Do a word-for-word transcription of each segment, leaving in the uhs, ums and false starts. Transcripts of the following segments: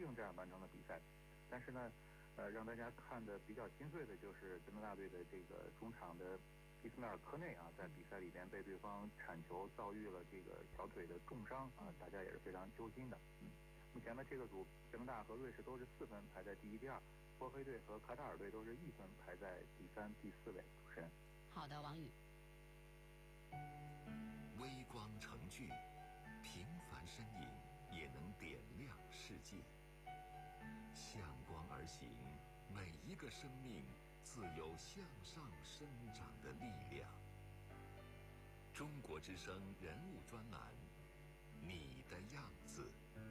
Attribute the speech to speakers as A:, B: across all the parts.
A: 应战完成了比赛。但是呢，呃，让大家看的比较心碎的就是加拿大队的这个中场的伊斯迈尔科内啊，在比赛里边被对方铲球遭遇了这个小腿的重伤啊，大家也是非常揪心的。嗯，目前呢，这个组加拿大和瑞士都是四分排在第一、第二，波黑队和卡塔尔队都是一分排在第三、第四位。主持人，
B: 好的，王宇。
C: 微光成炬，平凡身影也能点亮世界。向光而行，每一个生命自有向上生长的力量。中国之声人物专栏，你的样子。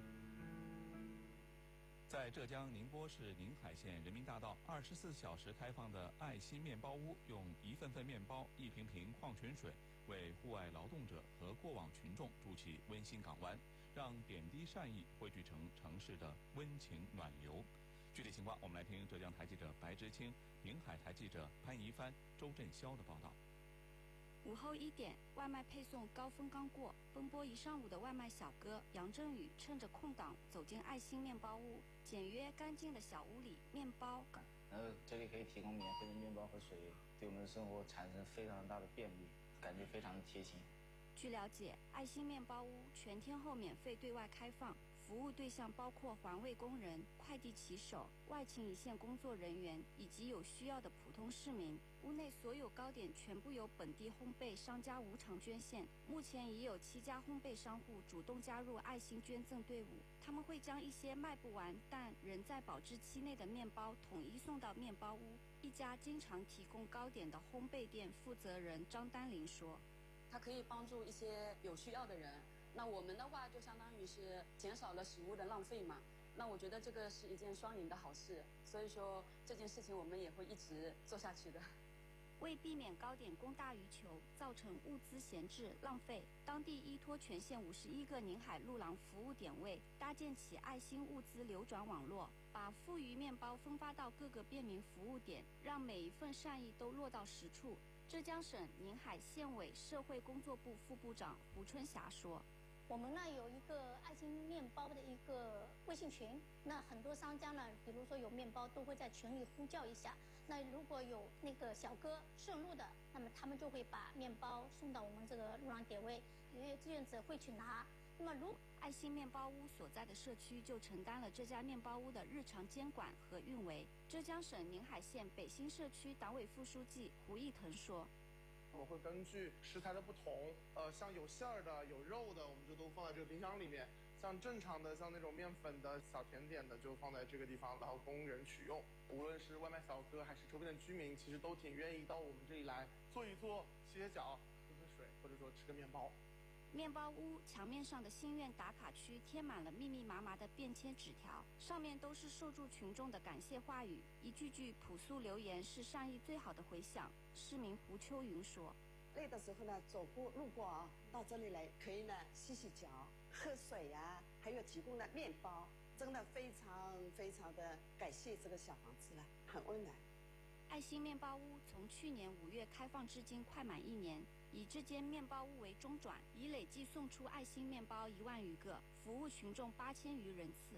D: 在浙江宁波市宁海县人民大道二十四小时开放的爱心面包屋，用一份份面包、一瓶瓶矿泉水，为户外劳动者和过往群众筑起温馨港湾，让点滴善意汇聚成城市的温情暖流。具体情况，我们来听浙江台记者白知青、宁海台记者潘怡帆、周振霄的报道。
E: 午后一点，外卖配送高峰刚过，奔波一上午的外卖小哥杨振宇趁着空档走进爱心面包屋。简约干净的小屋里，面包。
F: 然后这里可以提供免费的面包和水，对我们的生活产生非常大的便利，感觉非常的贴心。
E: 据了解，爱心面包屋全天候免费对外开放，服务对象包括环卫工人、快递骑手、外勤一线工作人员以及有需要的普通市民。屋内所有糕点全部由本地烘焙商家无偿捐献，目前已有七家烘焙商户主动加入爱心捐赠队伍，他们会将一些卖不完但仍在保质期内的面包统一送到面包屋。一家经常提供糕点的烘焙店负责人张丹玲说，
G: 它可以帮助一些有需要的人，那我们的话就相当于是减少了食物的浪费嘛，那我觉得这个是一件双赢的好事，所以说这件事情我们也会一直做下去的。
E: 为避免糕点供大于求，造成物资闲置浪费，当地依托全县五十一个宁海路廊服务点位，搭建起爱心物资流转网络，把富余面包分发到各个便民服务点，让每一份善意都落到实处。浙江省宁海县委社会工作部副部长胡春霞说，
H: 我们呢有一个爱心面包的一个微信群，那很多商家呢，比如说有面包都会在群里呼叫一下，那如果有那个小哥顺路的，那么他们就会把面包送到我们这个路廊点位，也有志愿者会去拿。那么如
E: 爱心面包屋所在的社区就承担了这家面包屋的日常监管和运维。浙江省宁海县北新社区党委副书记胡义腾说，
I: 我们会根据食材的不同，呃，像有馅儿的、有肉的，我们就都放在这个冰箱里面；像正常的、像那种面粉的小甜点的，就放在这个地方，然后供人取用。无论是外卖小哥还是周边的居民，其实都挺愿意到我们这里来坐一坐、洗洗脚、喝喝水，或者说吃个面包。
E: 面包屋墙面上的心愿打卡区贴满了密密麻麻的便签纸条，上面都是受助群众的感谢话语，一句句朴素留言是善意最好的回响。市民胡秋云说，
J: 累的时候呢，走过路过啊，到这里来可以呢洗洗脚、喝水呀、啊，还有提供的面包，真的非常非常的感谢这个小房子了，很温暖。
E: 爱心面包屋从去年五月开放至今快满一年，以这间面包屋为中转，已累计送出爱心面包一万余个，服务群众八千余人次。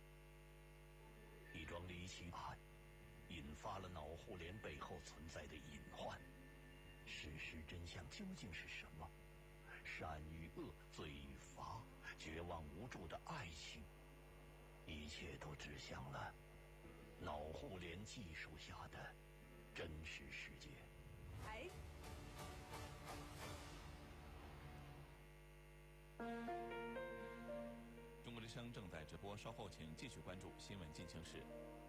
K: 一桩离奇案引发了脑互联背后存在的隐患，事实真相究竟是什么？善与恶，罪与罚，绝望无助的爱情，一切都指向了脑互联技术下的真实世界。
B: 哎，
D: 中国之声正在直播，稍后请继续关注新闻进行时。